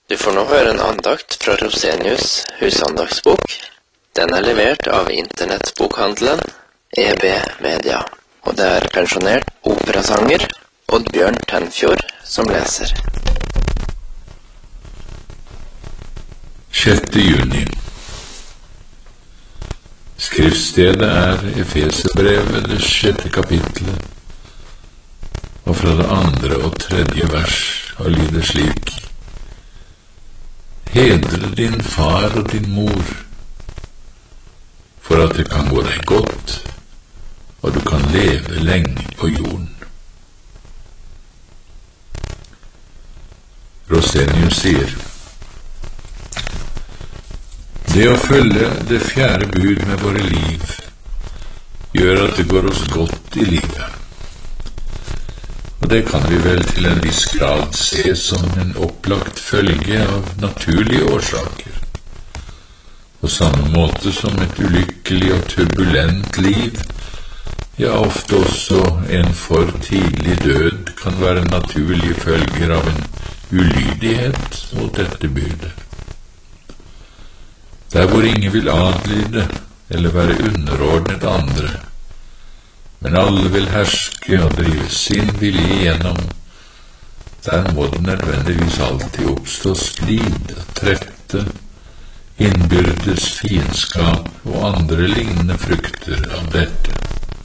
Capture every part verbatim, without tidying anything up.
Du får nå høre en andakt fra Rosenius husandaktsbok. Den er levert av internettbokhandelen E B Media, og det er pensjonert operasanger Oddbjørn Tenfjord som leser. sjette juni. Skriftstedet er Efeserbrevet, det sjette kapitlet, og fra det andre og tredje vers, og lyder slik: Hedre din far og din mor, for at det kan gå deg godt, og du kan leve lenge på jorden. Rosenius sier: Det å følge det fjerde bud med våre liv gjør at det går oss godt i livet. Og det kan vi vel til en viss grad se som en opplagt følge av naturlige årsaker. På samme måte som et ulykkelig og turbulent liv, ja, ofte også en for tidlig død, kan være naturlige følger av en ulydighet mot dette budet. Der hvor ingen vil adlyde eller være underordnet andre, men alle vil herske og drive sin vilje igjennom, der må det nødvendigvis alltid oppstå splid, trette, innbyrdes fiendskap og andre lignende frukter av dette.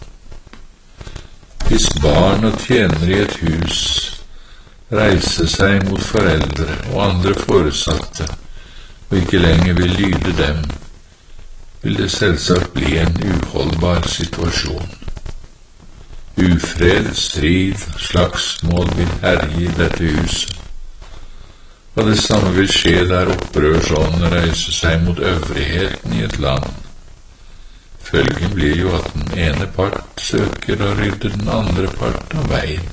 Hvis barn og tjenere i et hus reiser seg mot foreldre og andre foresatte, og ikke lenger vil lyde dem, vil det selvsagt bli en uholdbar situasjon. Ufred, strid, slagsmål vil herje i dette huset, og det samme vil skje der opprørsånden reiser seg mot øvrigheten i et land. Følgen blir jo at den ene part søker å rydde den andre part av veien.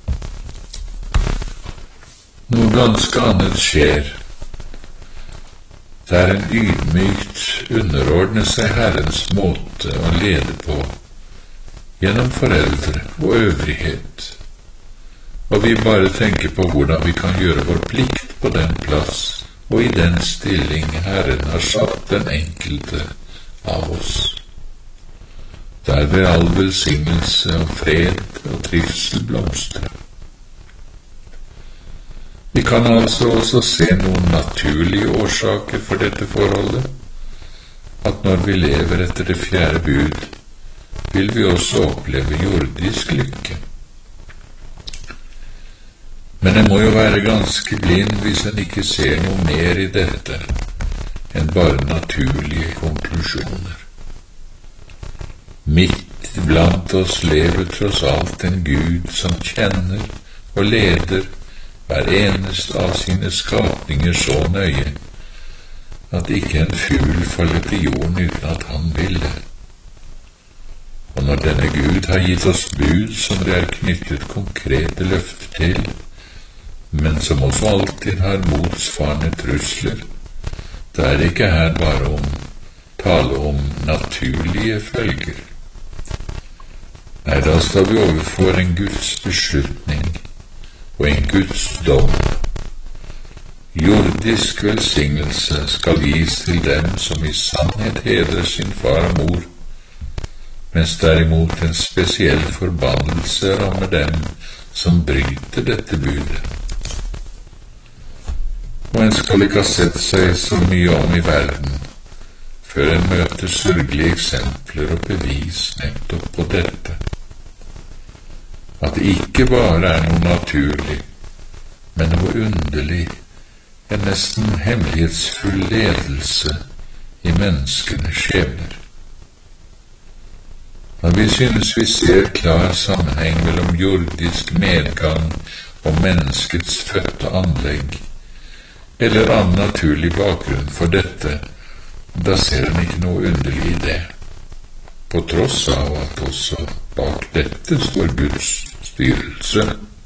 Noe ganske annet skjer. Det er en ydmykt underordne seg Herrens måte å lede på, gjennom foreldre og øvrighet, og vi bare tenker på hvordan vi kan gjøre vår plikt på den plass og i den stilling Herren har satt den enkelte av oss. Der vil all velsignelse og fred og trivsel blomstre. Vi kan altså også se noen naturlige årsaker for dette forholdet, at når vi lever etter det fjerde bud, vil vi også oppleve jordisk lykke. Men en må jo være ganske blind hvis en ikke ser noe mer i dette enn bare naturlige konklusjoner. Midt blant oss lever tross alt en Gud som kjenner og leder hver eneste av sine skapninger så nøye, at ikke en fugl faller til jorden uten at han ville. Og når denne Gud har gitt oss bud som det er knyttet konkrete løfter til, men som også alltid har motsvarende trusler, da er det ikke her bare om tale om naturlige følger. Nei, da står vi overfor en Guds beslutning og en Guds dom. Jordisk velsignelse skal gis til dem som i sannhet hedrer sin far og mor, mens derimot en spesiell forbannelse rammer dem som bryter dette budet. Og en skal ikke ha sett seg så mye om i verden, før en møter sørgelige eksempler og bevis nettopp på dette. At det ikke bare er noe naturlig, men noe underlig, en nesten hemmelighetsfull ledelse i menneskenes skjebner. Når vi synes vi ser klar sammenheng mellom jordisk medgang og menneskets fødte anlegg, eller annen naturlig bakgrunn for dette, da ser en ikke noe underlig i det, på tross av at også bak dette står Guds styrelse.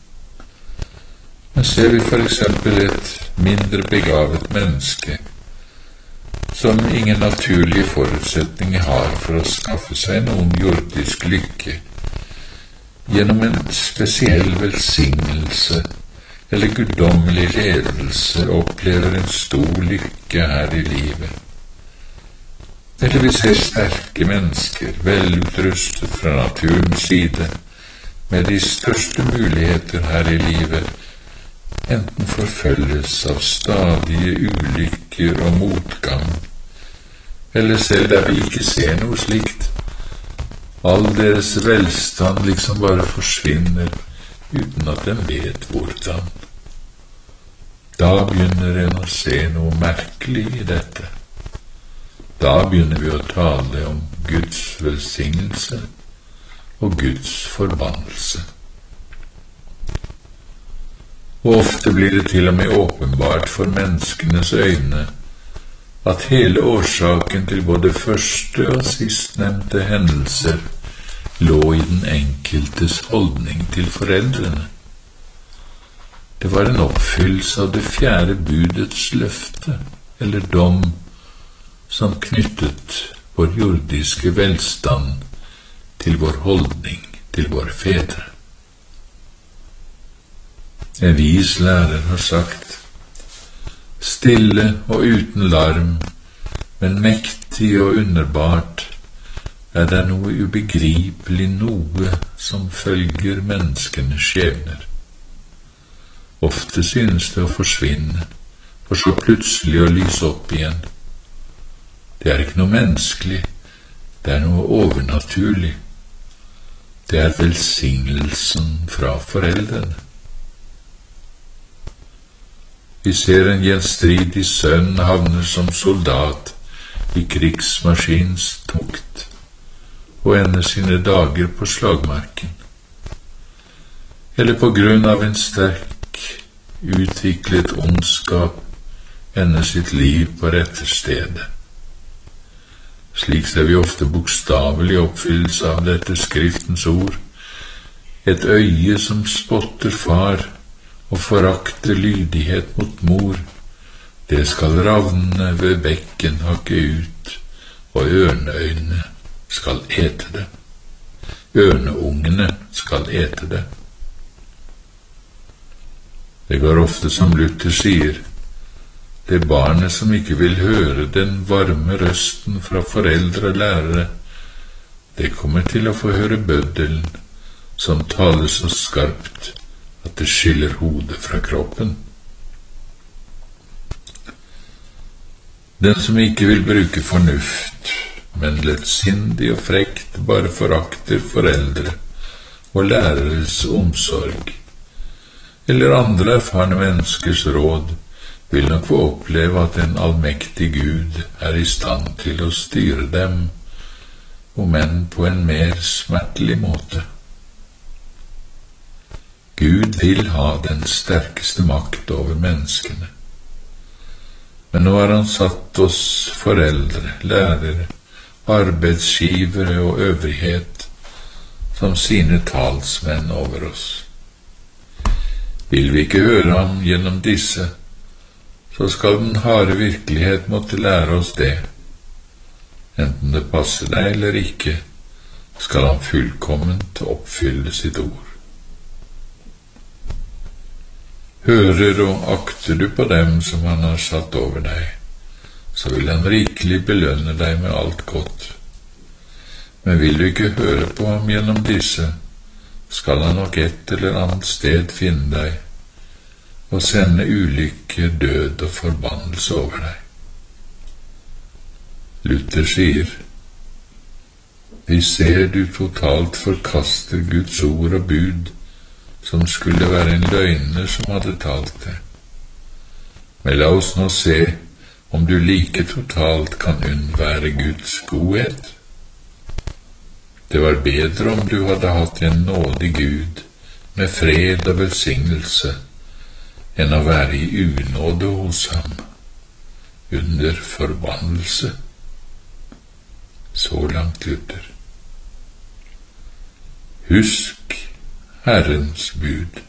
Men ser vi for eksempel et mindre begavet menneske, som ingen naturlige forutsetninger har for å skaffe seg noen jordisk lykke, gjennom en spesiell velsignelse eller guddommelig ledelse opplever en stor lykke her i livet. Eller vi ser sterke mennesker, velutrustet fra naturens side, med de største muligheter her i livet, enten forfølges av stadige ulykker og motgang, eller selv der vi ikke ser noe slikt. All deres velstand liksom bare forsvinner, uten at den vet hvordan. Da begynner en å se noe merkelig i dette. Da begynner vi å tale om Guds velsignelse og Guds forbannelse. Og ofte blir det til og med åpenbart for menneskenes øyne at hele årsaken til både første og sistnevnte hendelser lå i den enkeltes holdning til foreldrene. Det var en oppfyllelse av det fjerde budets løfte, eller dom, som knyttet vår jordiske velstand til vår holdning til våre fedre. En vis lærer har sagt: stille og uten larm, men mektig og underbart, er det noe ubegripelig noe som følger menneskenes skjebner. Ofte synes det å forsvinne, for så plutselig å lyse opp igjen. Det er ikke noe menneskelig, det er noe overnaturlig. Det er velsignelsen fra foreldrene. Vi ser en gjenstridig sønn havner som soldat i krigsmaskins tukt og ender sine dager på slagmarken, eller på grunn av en sterk utviklet ondskap ender sitt liv på rette stedet. Slik ser vi ofte bokstavelig oppfyllelse av dette skriftens ord: et øye som spotter far og forakter lydighet mot mor, det skal ravnene ved bekken hakke ut, og ørneøynene skal ete det. Ørneungene skal ete det. Det går ofte som Luther sier: det barnet som ikke vil høre den varme røsten fra foreldre og lærere, det kommer til å få høre bøddelen, som taler så skarpt at det skiller hodet fra kroppen. Den som ikke vil bruke fornuft, men lettsindig og frekt bare forakter foreldre og læreres omsorg, eller andre erfarne menneskers råd, vil nok få oppleve at en allmektig Gud er i stand til å styre dem, om enn på en mer smertelig måte. Gud vil ha den sterkeste makt over menneskene. Men nå har han satt oss foreldre, lærere, arbeidsgivere og øvrighet som sine talsmenn over oss. Vil vi ikke høre ham gjennom disse, så skal den harde virkelighet måtte lære oss det. Enten det passer deg eller ikke, skal han fullkomment oppfylle sitt ord. Hører og akter du på dem som han har satt over deg, så vil han rikelig belønne deg med alt godt. Men vil du ikke høre på ham gjennom disse, skal han nok et eller annet sted finne deg og sende ulykke, død og forbannelse over deg. Luther sier: vi ser du totalt forkaster Guds ord og bud, som skulle være en løgner som hadde talt det. Men la oss nå se om du like totalt kan unnvære Guds godhet. Det var bedre om du hadde hatt en nådig Gud med fred og velsignelse, enn å være i unåde hos ham, under forbannelse. Så langt Luther. Husk Herrens bud.